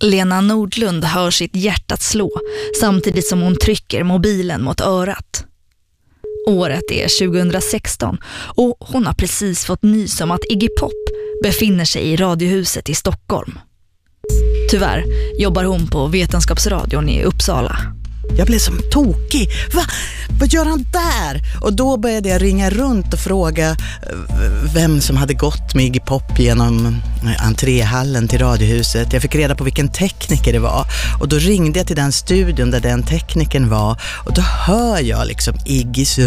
Lena Nordlund hör sitt hjärta slå samtidigt som hon trycker mobilen mot örat. Året är 2016 och hon har precis fått nys om att Iggy Pop befinner sig i Radiohuset i Stockholm. Tyvärr jobbar hon på Vetenskapsradion i Uppsala. Jag blev som tokig. Vad gör han där? Och då började jag ringa runt och fråga vem som hade gått med Iggy Pop genom entréhallen till Radiohuset. Jag fick reda på vilken tekniker det var. Och då ringde jag till den studion där den tekniken var. Och då hör jag liksom Iggys